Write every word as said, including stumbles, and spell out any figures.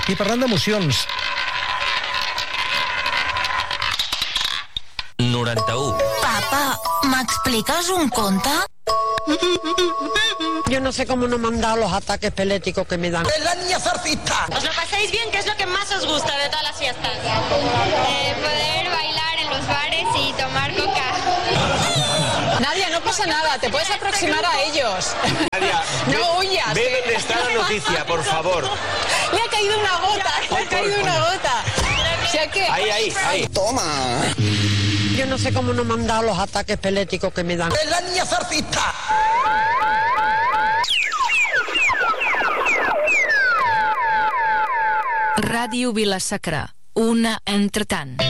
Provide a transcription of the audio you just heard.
I parlant d'emocions... noranta-u. Papá, ¿me explicas un conte? Yo no sé cómo no me han dado los ataques epiléticos que me dan. ¡Es la niña zarcista! ¿Os lo pasáis bien? ¿Qué es lo que más os gusta de todas las fiestas? Eh, poder bailar en los bares y tomar coca. Nadia, no pasa nada, te puedes aproximar a ellos. Nadia, no huyas. Ve dónde está la noticia, por favor. Le ha caído una gota, le ha caído una gota. O sea que... Ahí, ahí, ahí. ¡Toma! Yo no sé cómo no me han dado los ataques epiléticos que me dan. ¡Es la niña zarcista! Ràdio Vila-sacra, una entretant.